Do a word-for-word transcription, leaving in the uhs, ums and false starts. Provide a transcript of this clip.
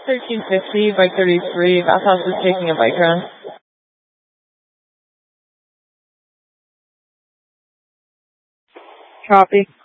thirteen fifty, bike thirty-three, Bathhouse is taking a bike run. Copy.